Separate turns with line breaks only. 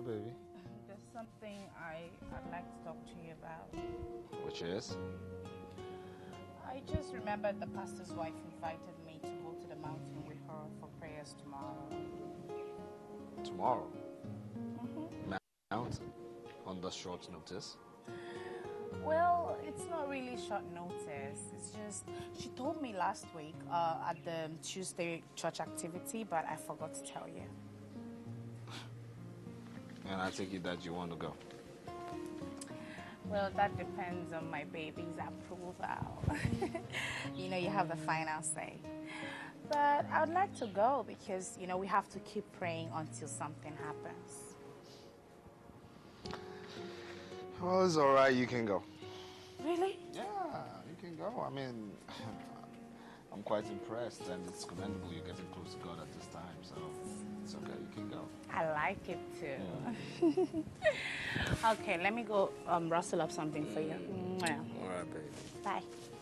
baby?
There's something I'd like to talk to you about.
Which is?
I just remembered the pastor's wife invited me to go to the mountain with her for prayers tomorrow.
Tomorrow? Mountain? On the short notice?
Well, it's not really short notice. It's just, she told me last week at the Tuesday church activity, but I forgot to tell you.
And I take it that you want to go.
Well, that depends on my baby's approval. You know, you have the final say. But I would like to go because, you know, we have to keep praying until something happens.
Well, it's all right. You can go.
Really?
Yeah, you can go. I mean, I'm quite impressed, and it's commendable you're getting close to God at this time, so it's okay. You can go.
I like it too. Okay, let me go rustle up something for you.
All right, baby.
Bye.